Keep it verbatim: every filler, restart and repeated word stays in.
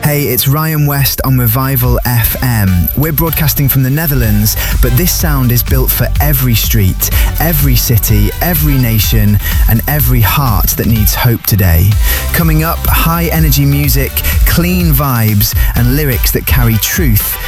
Hey, it's Ryan West on Revival F M. We're broadcasting from the Netherlands, but this sound is built for every street, every city, every nation, and every heart that needs hope today. Coming up, high energy music, clean vibes, and lyrics that carry truth